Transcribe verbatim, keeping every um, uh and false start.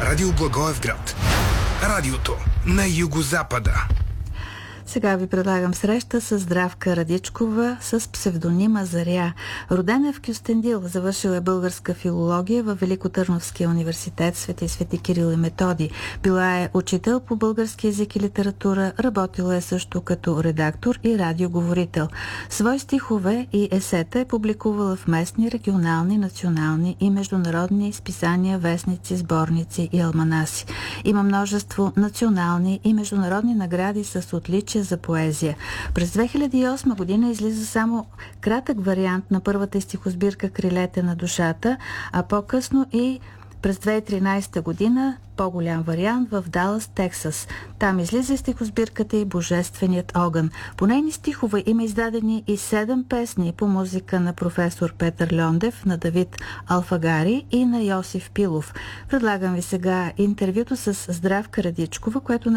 Радио Благоевград. Радиото на югозапада. Сега ви предлагам среща с Здравка Радичкова с псевдонима Заря. Родена е в Кюстендил, завършила е българска филология във Великотърновския университет Свети Свети Кирил и Методий. Била е учител по български език и литература, работила е също като редактор и радиоговорител. Свои стихове и есета е публикувала в местни, регионални, национални и международни списания, вестници, сборници и алманаси. Има множество национални и международни награди с отличие за поезия. През две хиляди и осма година излиза само кратък вариант на първата стихосбирка "Крилете на душата", а по-късно и през две хиляди и тринадесета година по-голям вариант в Далас, Тексас. Там излиза стихосбирката и "Божественият огън". По нейни стихове има издадени и седем песни по музика на професор Петър Льондев, на Давид Алфагари и на Йосиф Пилов. Предлагам ви сега интервюто с Здравка Радичкова, което